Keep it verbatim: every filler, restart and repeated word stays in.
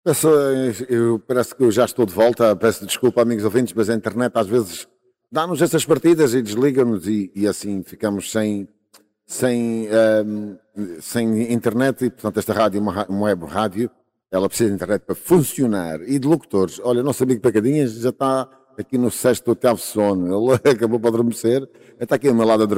Peço, eu, parece que eu já estou de volta, peço desculpa, amigos ouvintes, mas a internet às vezes dá-nos essas partidas e desliga-nos e, e assim ficamos sem, sem, ahm, sem internet e, portanto, esta rádio é uma, ra- uma web rádio, ela precisa de internet para funcionar. E de locutores, olha, o nosso amigo Pacadinhas já está aqui no sexto, oitavo sono, ele acabou para adormecer, está aqui ao meu lado a